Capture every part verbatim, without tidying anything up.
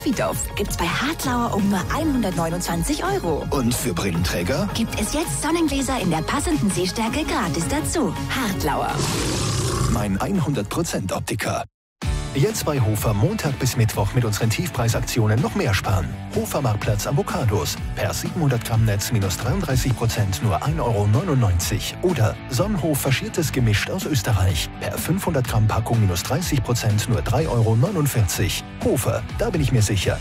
Wiedoff gibt's bei Hartlauer um nur hundertneunundzwanzig Euro. Und für Brillenträger? Gibt es jetzt Sonnengläser in der passenden Sehstärke gratis dazu. Hartlauer. Mein hundert Prozent Optiker. Jetzt bei Hofer Montag bis Mittwoch mit unseren Tiefpreisaktionen noch mehr sparen. Hofer Marktplatz Avocados. Per siebenhundert Gramm Netz minus dreiunddreißig Prozent nur ein Euro neunundneunzig. Oder Sonnenhof faschiertes Gemisch aus Österreich. Per fünfhundert Gramm Packung minus dreißig Prozent nur drei Euro neunundvierzig. Hofer, da bin ich mir sicher.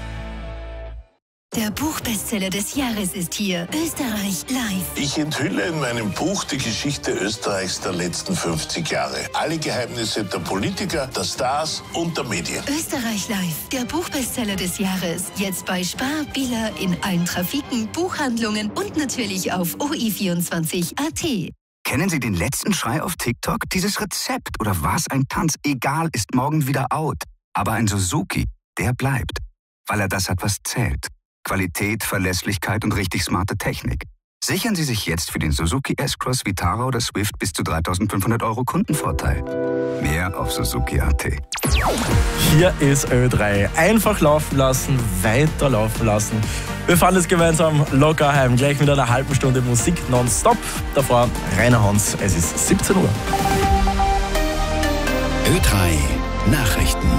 Der Buchbestseller des Jahres ist hier. Österreich live. Ich enthülle in meinem Buch die Geschichte Österreichs der letzten fünfzig Jahre. Alle Geheimnisse der Politiker, der Stars und der Medien. Österreich live. Der Buchbestseller des Jahres. Jetzt bei Spar, Billa, in allen Trafiken, Buchhandlungen und natürlich auf O I vierundzwanzig Punkt A T. Kennen Sie den letzten Schrei auf TikTok? Dieses Rezept oder was ein Tanz, egal, ist morgen wieder out. Aber ein Suzuki, der bleibt. Weil er das hat, was zählt. Qualität, Verlässlichkeit und richtig smarte Technik. Sichern Sie sich jetzt für den Suzuki S-Cross, Vitara oder Swift bis zu dreitausendfünfhundert Euro Kundenvorteil. Mehr auf Suzuki Punkt A T. Hier ist Ö drei. Einfach laufen lassen, weiter laufen lassen. Wir fahren es gemeinsam locker heim. Gleich mit einer halben Stunde Musik nonstop. Davor Rainer Hans. Es ist siebzehn Uhr. Ö drei Nachrichten.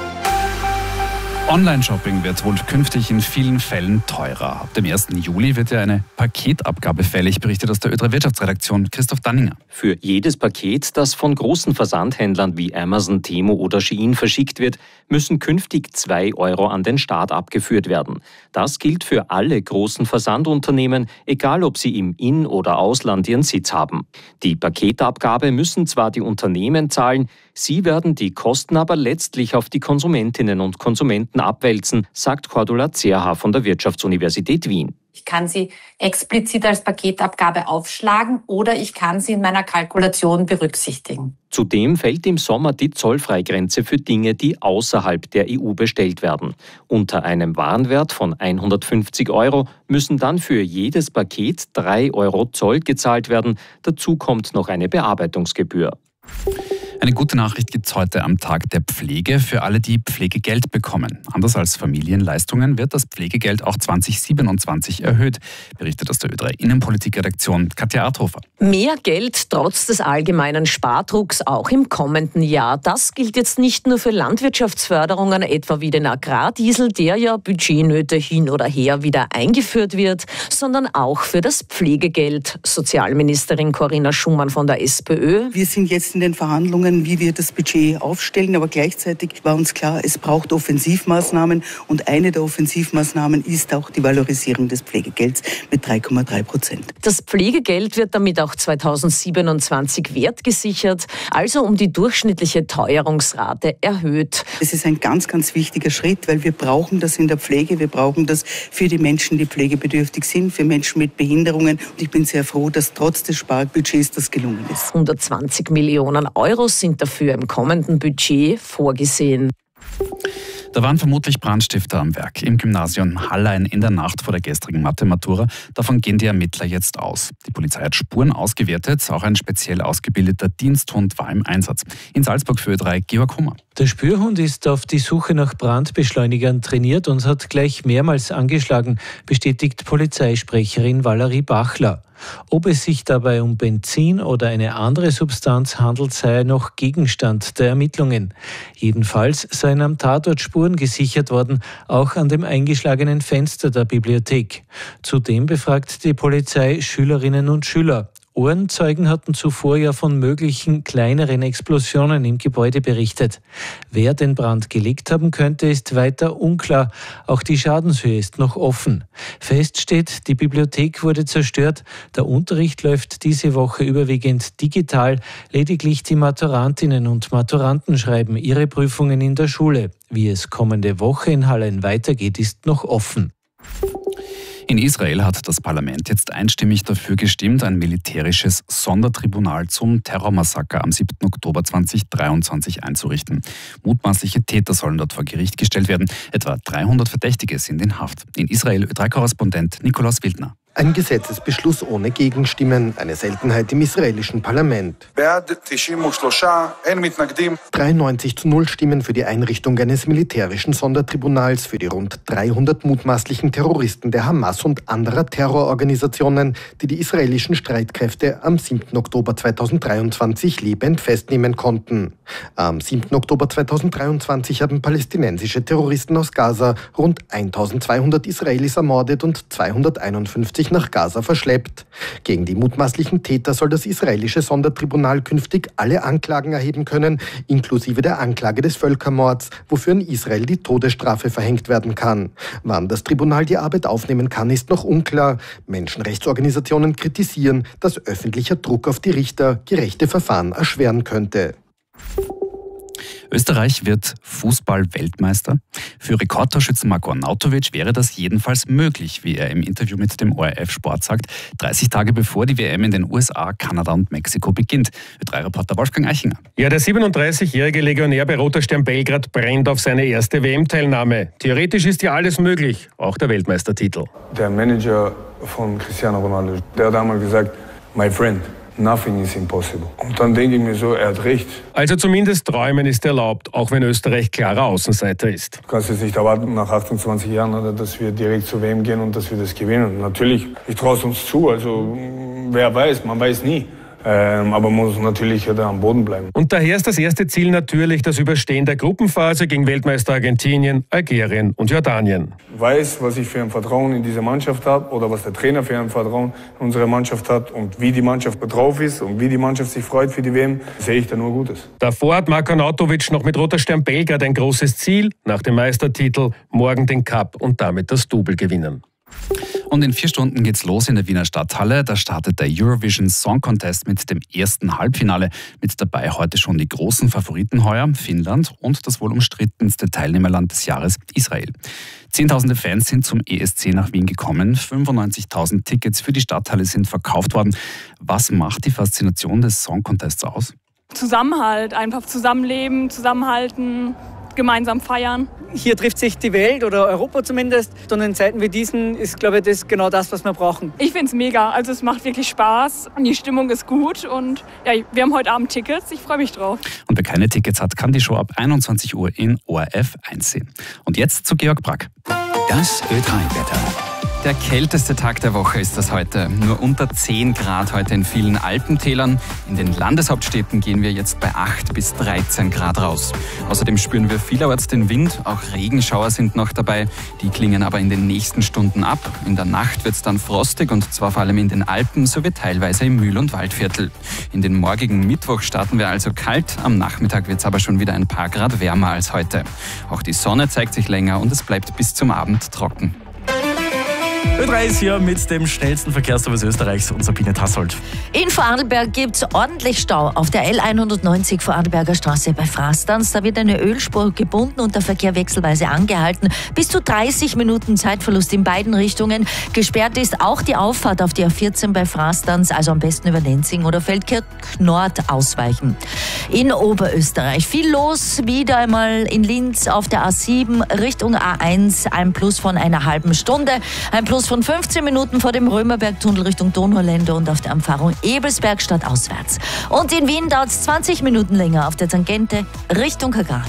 Online-Shopping wird wohl künftig in vielen Fällen teurer. Ab dem ersten Juli wird ja eine Paketabgabe fällig, berichtet aus der Ö drei Wirtschaftsredaktion Christoph Danninger. Für jedes Paket, das von großen Versandhändlern wie Amazon, Temu oder Shein verschickt wird, müssen künftig zwei Euro an den Staat abgeführt werden. Das gilt für alle großen Versandunternehmen, egal ob sie im In- oder Ausland ihren Sitz haben. Die Paketabgabe müssen zwar die Unternehmen zahlen, sie werden die Kosten aber letztlich auf die Konsumentinnen und Konsumenten abwälzen, sagt Cordula Zerha von der Wirtschaftsuniversität Wien. Ich kann sie explizit als Paketabgabe aufschlagen oder ich kann sie in meiner Kalkulation berücksichtigen. Zudem fällt im Sommer die Zollfreigrenze für Dinge, die außerhalb der E U bestellt werden. Unter einem Warenwert von hundertfünfzig Euro müssen dann für jedes Paket drei Euro Zoll gezahlt werden. Dazu kommt noch eine Bearbeitungsgebühr. Eine gute Nachricht gibt es heute am Tag der Pflege für alle, die Pflegegeld bekommen. Anders als Familienleistungen wird das Pflegegeld auch zwanzig siebenundzwanzig erhöht, berichtet aus der Ö drei Innenpolitikredaktion Katja Arthofer. Mehr Geld trotz des allgemeinen Spardrucks auch im kommenden Jahr. Das gilt jetzt nicht nur für Landwirtschaftsförderungen, etwa wie den Agrardiesel, der ja Budgetnöte hin oder her wieder eingeführt wird, sondern auch für das Pflegegeld. Sozialministerin Corinna Schumann von der SPÖ. Wir sind jetzt in den Verhandlungen, wie wir das Budget aufstellen, aber gleichzeitig war uns klar, es braucht Offensivmaßnahmen und eine der Offensivmaßnahmen ist auch die Valorisierung des Pflegegelds mit drei Komma drei Prozent. Das Pflegegeld wird damit auch zweitausendsiebenundzwanzig wertgesichert, also um die durchschnittliche Teuerungsrate erhöht. Es ist ein ganz, ganz wichtiger Schritt, weil wir brauchen das in der Pflege, wir brauchen das für die Menschen, die pflegebedürftig sind, für Menschen mit Behinderungen. Und ich bin sehr froh, dass trotz des Sparbudgets das gelungen ist. hundertzwanzig Millionen Euro sind dafür im kommenden Budget vorgesehen. Da waren vermutlich Brandstifter am Werk im Gymnasium Hallein in der Nacht vor der gestrigen Mathe-Matura. Davon gehen die Ermittler jetzt aus. Die Polizei hat Spuren ausgewertet. Auch ein speziell ausgebildeter Diensthund war im Einsatz. In Salzburg für Ö drei Georg Hummer. Der Spürhund ist auf die Suche nach Brandbeschleunigern trainiert und hat gleich mehrmals angeschlagen, bestätigt Polizeisprecherin Valerie Bachler. Ob es sich dabei um Benzin oder eine andere Substanz handelt, sei noch Gegenstand der Ermittlungen. Jedenfalls seien am Tatort Spuren gesichert worden, auch an dem eingeschlagenen Fenster der Bibliothek. Zudem befragt die Polizei Schülerinnen und Schüler. Ohrenzeugen hatten zuvor ja von möglichen kleineren Explosionen im Gebäude berichtet. Wer den Brand gelegt haben könnte, ist weiter unklar. Auch die Schadenshöhe ist noch offen. Fest steht, die Bibliothek wurde zerstört. Der Unterricht läuft diese Woche überwiegend digital. Lediglich die Maturantinnen und Maturanten schreiben ihre Prüfungen in der Schule. Wie es kommende Woche in Hallein weitergeht, ist noch offen. In Israel hat das Parlament jetzt einstimmig dafür gestimmt, ein militärisches Sondertribunal zum Terrormassaker am siebten Oktober zweitausenddreiundzwanzig einzurichten. Mutmaßliche Täter sollen dort vor Gericht gestellt werden. Etwa dreihundert Verdächtige sind in Haft. In Israel Ö drei Korrespondent Nikolaus Wildner. Ein Gesetzesbeschluss ohne Gegenstimmen, eine Seltenheit im israelischen Parlament. dreiundneunzig zu null Stimmen für die Einrichtung eines militärischen Sondertribunals für die rund dreihundert mutmaßlichen Terroristen der Hamas und anderer Terrororganisationen, die die israelischen Streitkräfte am siebten Oktober zweitausenddreiundzwanzig lebend festnehmen konnten. Am siebten Oktober zweitausenddreiundzwanzig haben palästinensische Terroristen aus Gaza rund eintausendzweihundert Israelis ermordet und zweihunderteinundfünfzig nach Gaza verschleppt. Gegen die mutmaßlichen Täter soll das israelische Sondertribunal künftig alle Anklagen erheben können, inklusive der Anklage des Völkermords, wofür in Israel die Todesstrafe verhängt werden kann. Wann das Tribunal die Arbeit aufnehmen kann, ist noch unklar. Menschenrechtsorganisationen kritisieren, dass öffentlicher Druck auf die Richter gerechte Verfahren erschweren könnte. Österreich wird Fußball-Weltmeister. Für Rekordtorschützen Marko Arnautovic wäre das jedenfalls möglich, wie er im Interview mit dem O R F Sport sagt, dreißig Tage bevor die W M in den U S A, Kanada und Mexiko beginnt. Ö drei Reporter Wolfgang Eichinger. Ja, der siebenunddreißigjährige Legionär bei Roter Stern Belgrad brennt auf seine erste W M-Teilnahme. Theoretisch ist ja alles möglich, auch der Weltmeistertitel. Der Manager von Cristiano Ronaldo, der hat einmal gesagt, my friend, nothing is impossible. Und dann denke ich mir so, er hat recht. Also zumindest träumen ist erlaubt, auch wenn Österreich klarer Außenseiter ist. Du kannst jetzt nicht erwarten, nach achtundzwanzig Jahren, dass wir direkt zur W M gehen und dass wir das gewinnen. Natürlich, ich traue es uns zu, also wer weiß, man weiß nie. Ähm, aber man muss natürlich da am Boden bleiben. Und daher ist das erste Ziel natürlich das Überstehen der Gruppenphase gegen Weltmeister Argentinien, Algerien und Jordanien. Ich weiß, was ich für ein Vertrauen in diese Mannschaft habe oder was der Trainer für ein Vertrauen in unsere Mannschaft hat und wie die Mannschaft drauf ist und wie die Mannschaft sich freut für die W M, sehe ich da nur Gutes. Davor hat Marko Arnautovic noch mit Roter Stern Belgrad ein großes Ziel, nach dem Meistertitel morgen den Cup und damit das Double gewinnen. Und in vier Stunden geht's los in der Wiener Stadthalle. Da startet der Eurovision Song Contest mit dem ersten Halbfinale. Mit dabei heute schon die großen Favoriten heuer, Finnland und das wohl umstrittenste Teilnehmerland des Jahres, Israel. Zehntausende Fans sind zum E S C nach Wien gekommen. fünfundneunzigtausend Tickets für die Stadthalle sind verkauft worden. Was macht die Faszination des Song Contests aus? Zusammenhalt, einfach zusammenleben, zusammenhalten, gemeinsam feiern. Hier trifft sich die Welt oder Europa zumindest. Und in Zeiten wie diesen ist, glaube ich, das genau das, was wir brauchen. Ich finde es mega. Also es macht wirklich Spaß. Die Stimmung ist gut. Und ja, wir haben heute Abend Tickets. Ich freue mich drauf. Und wer keine Tickets hat, kann die Show ab einundzwanzig Uhr in O R F eins sehen. Und jetzt zu Georg Brack. Das Ö drei Wetter. Der kälteste Tag der Woche ist das heute. Nur unter zehn Grad heute in vielen Alpentälern. In den Landeshauptstädten gehen wir jetzt bei acht bis dreizehn Grad raus. Außerdem spüren wir vielerorts den Wind. Auch Regenschauer sind noch dabei. Die klingen aber in den nächsten Stunden ab. In der Nacht wird es dann frostig und zwar vor allem in den Alpen sowie teilweise im Mühl- und Waldviertel. In den morgigen Mittwoch starten wir also kalt. Am Nachmittag wird es aber schon wieder ein paar Grad wärmer als heute. Auch die Sonne zeigt sich länger und es bleibt bis zum Abend trocken. Ö drei ist hier mit dem schnellsten Verkehrsservice Österreichs und Sabine Tassold. In Vorarlberg gibt es ordentlich Stau auf der L hundertneunzig Vorarlberger Straße bei Frastanz. Da wird eine Ölspur gebunden und der Verkehr wechselweise angehalten. Bis zu dreißig Minuten Zeitverlust in beiden Richtungen. Gesperrt ist auch die Auffahrt auf die A vierzehn bei Frastanz, also am besten über Lenzing oder Feldkirch Nord ausweichen. In Oberösterreich viel los, wieder einmal in Linz auf der A sieben Richtung A eins. Ein Plus von einer halben Stunde, ein Plus von fünfzehn Minuten vor dem Römerbergtunnel Richtung Donauländer und auf der Umfahrung Ebelsberg stadtauswärts. Und in Wien dauert es zwanzig Minuten länger auf der Tangente Richtung Kagran.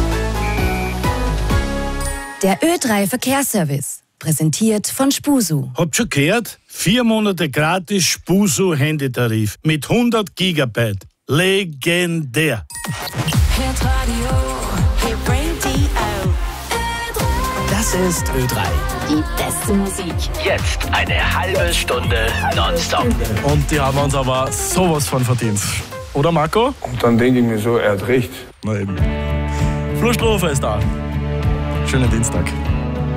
Der Ö drei Verkehrsservice, präsentiert von Spusu. Habt schon gehört? Vier Monate gratis Spusu Handytarif mit hundert Gigabyte. Legendär. Hit Radio, Hit Radio. Das ist Ö drei. Die beste Musik. Jetzt eine halbe Stunde nonstop. Und die haben uns aber sowas von verdient. Oder Marco? Und dann denke ich mir so, er hat recht. Na eben. Flo Strofer ist da. Schönen Dienstag.